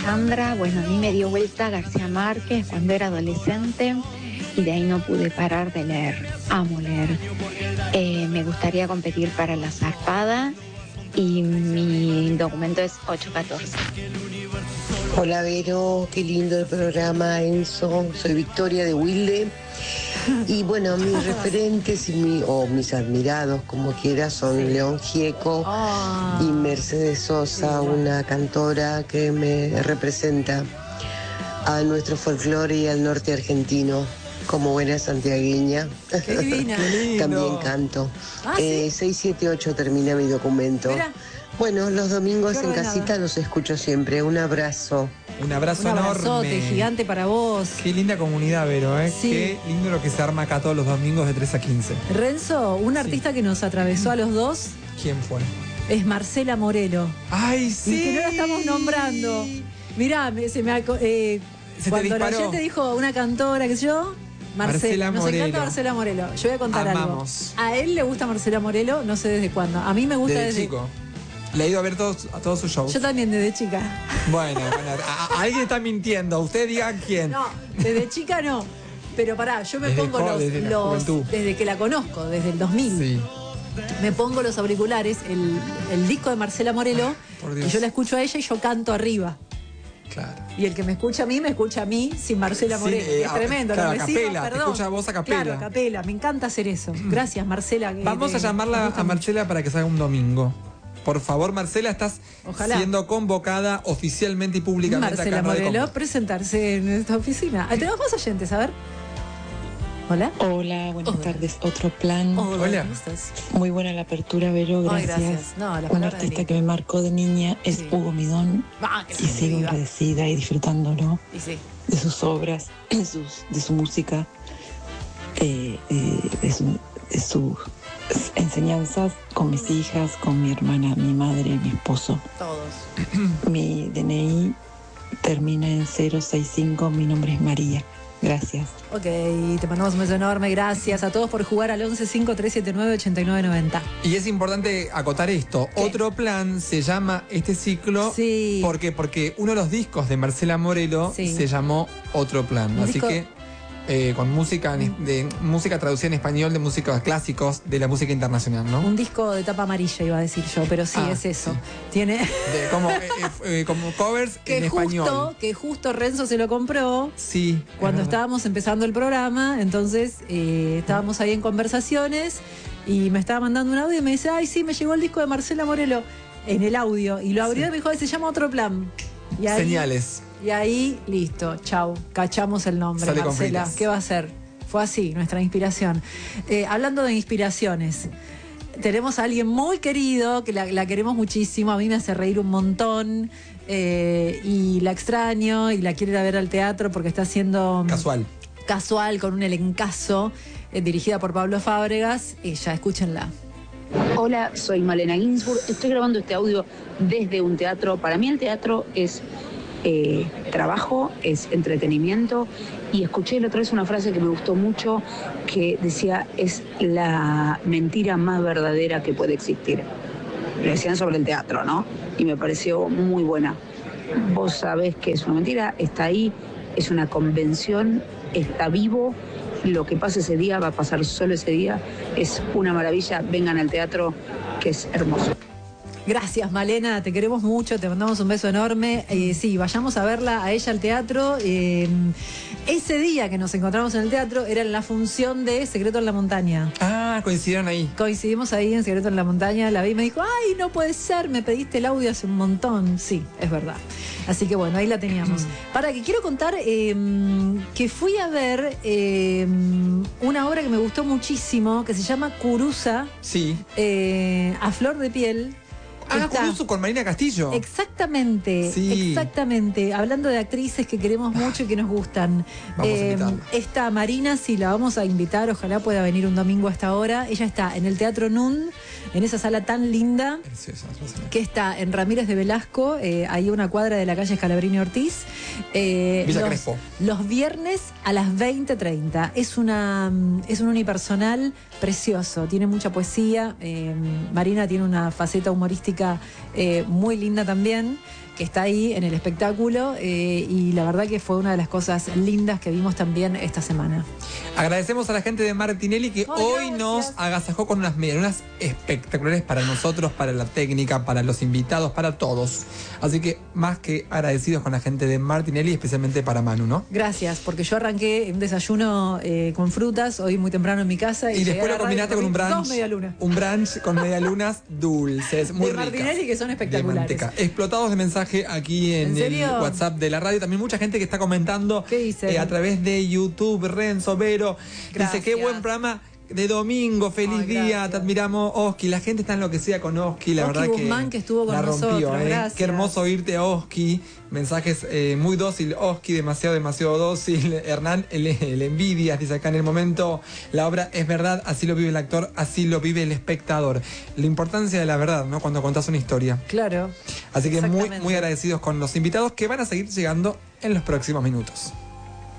Alejandra. Bueno, a mí me dio vuelta García Márquez cuando era adolescente y de ahí no pude parar de leer. Amo leer. Me gustaría competir para la zarpada y mi documento es 814. Hola Vero, qué lindo el programa, Enzo. Soy Victoria de Wilde. Y bueno, mis referentes o mis admirados, como quiera, son León Gieco y Mercedes Sosa, una cantora que me representa a nuestro folclore y al norte argentino. Como buena santiagueña. Qué divina. También canto. ¿Sí? 678 termina mi documento. Mira. Bueno, los domingos en casita los escucho siempre. Un abrazo. Un abrazo Un abrazote enorme. gigante para vos. Qué linda comunidad, Vero, ¿eh? Sí. Qué lindo lo que se arma acá todos los domingos de 3 a 15. Renzo, un artista que nos atravesó a los dos ¿Quién fue? es Marcela Morelo. ¡Ay, sí! Y que no la estamos nombrando. Mirá, cuando la disparó. gente dijo una cantora, que yo, Marcela nos Morelo. encanta Marcela Morelo. Yo voy a contar Amamos. algo. A él le gusta Marcela Morelo, no sé desde cuándo. A mí me gusta Desde chico. Le he ido a ver a todos sus shows. Yo también desde chica. Bueno, alguien está mintiendo. Usted diga quién. No, desde chica no. Pero pará, yo me Desde pongo desde la juventud. desde que la conozco, desde el 2000. Sí. Me pongo los auriculares, el disco de Marcela Morelo, Por Dios. y yo la escucho a ella y yo canto arriba. Claro. Y el que me escucha a mí sin Marcela Sí, Morelo. Es tremendo. claro, los a vecinos, capela, te perdón. escucha a vos a capela. Claro, a capela. Me encanta hacer eso. Gracias, Marcela. Vamos a llamarla a Marcela para que salga un domingo. Por favor, Marcela, estás Ojalá. siendo convocada oficialmente y públicamente Marcela acá en Radio Morelo, Congo. presentarse en esta oficina. Tenemos más oyentes, a ver. Hola. Hola, buenas tardes. Otro plan. Hola. ¿Cómo estás? Muy buena la apertura, Vero. Ay, Gracias. gracias. No, la Un palabra artista de que me marcó de niña es Sí. Hugo Midón Ah, que y sigo viva. agradecida y disfrutándolo Y sí. de sus obras, de su música, de sus enseñanzas con mis hijas, con mi hermana, mi madre, mi esposo. Todos. Mi DNI termina en 065. Mi nombre es María. Gracias. Ok, te mandamos un beso enorme. Gracias a todos por jugar al 1153798990. Y es importante acotar esto. ¿Qué? Otro plan se llama este ciclo. Sí. ¿Por qué? Porque uno de los discos de Marcela Morelo Sí. se llamó Otro Plan. Un Así disco- que con música de música traducida en español de músicos clásicos de la música internacional, ¿no? Un disco de tapa amarilla iba a decir yo, pero sí, Ah, es eso. sí. Tiene Como covers en español. que justo Renzo se lo compró Sí. cuando es verdad. estábamos empezando el programa, entonces estábamos ahí en conversaciones y me estaba mandando un audio y me dice, ay sí, me llegó el disco de Marcela Morelo en el audio, y lo abrió y me dijo, "Ay, se llama Otro Plan". Y ahí, Señales. Y ahí, listo, chau, cachamos el nombre, Sale con Marcela. fritas. ¿Qué va a ser? Fue así, nuestra inspiración. Hablando de inspiraciones, tenemos a alguien muy querido, que la queremos muchísimo, a mí me hace reír un montón, y la extraño, y la quiero ir a ver al teatro porque está haciendo Casual, con un elencazo, dirigida por Pablo Fábregas. Ella, escúchenla. Hola, soy Malena Ginsburg. Estoy grabando este audio desde un teatro. Para mí el teatro es trabajo, es entretenimiento. Y escuché la otra vez una frase que me gustó mucho, que decía, es la mentira más verdadera que puede existir. Lo decían sobre el teatro, ¿no? Y me pareció muy buena. Vos sabés que es una mentira, está ahí, es una convención, está vivo. Lo que pasa ese día va a pasar solo ese día. Es una maravilla. Vengan al teatro, que es hermoso. Gracias, Malena, te queremos mucho, te mandamos un beso enorme. Sí, vayamos a verla a ella al teatro. Ese día que nos encontramos en el teatro era en la función de Secreto en la Montaña. Ah, coincidieron ahí. Coincidimos ahí en Secreto en la Montaña, la vi y me dijo, ay, no puede ser, me pediste el audio hace un montón. Sí, es verdad. Así que bueno, ahí la teníamos. Para que quiero contar que fui a ver una obra que me gustó muchísimo, que se llama Curuza, Sí. a flor de piel. Ah, Curuzo con Marina Castillo. Exactamente, Sí. exactamente. Hablando de actrices que queremos mucho y que nos gustan. Vamos a invitarla. Esta Marina, sí, la vamos a invitar, ojalá pueda venir un domingo a esta hora. Ella está en el Teatro Nun, en esa sala tan linda, Preciosa. que está en Ramírez de Velasco, hay una cuadra de la calle Scalabrini Ortiz. Villa Crespo. Los viernes a las 20:30. Es un unipersonal precioso, tiene mucha poesía. Marina tiene una faceta humorística muy linda también. que está ahí en el espectáculo, y la verdad que fue una de las cosas lindas que vimos también esta semana. Agradecemos a la gente de Martinelli que hoy gracias. nos agasajó con unas medialunas espectaculares para nosotros, para la técnica, para los invitados, para todos. Así que más que agradecidos con la gente de Martinelli, especialmente para Manu, ¿no? Gracias, porque yo arranqué un desayuno con frutas hoy muy temprano en mi casa. Y después lo combinaste con un brunch. 2 medialunas. Un brunch con medialunas dulces, muy De ricas. Martinelli, que son De espectaculares. manteca. Explotados de mensaje aquí en ¿En el serio? WhatsApp de la radio. También mucha gente que está comentando ¿Qué dicen? a través de YouTube. Renzo, Vero, dice, qué buen programa de domingo, feliz Ay, día, gracias. te admiramos, Oski. La gente está enloquecida con Oski, la Oski verdad Guzmán, que estuvo con la rompió, nosotros, gracias. Qué hermoso oírte, Oski. Mensajes muy dócil, Oski, demasiado dócil. Hernán, el envidias, dice acá en el momento. La obra es verdad, así lo vive el actor, así lo vive el espectador. La importancia de la verdad, ¿no? Cuando contás una historia. Claro. Así que muy, Exactamente. muy agradecidos con los invitados que van a seguir llegando en los próximos minutos.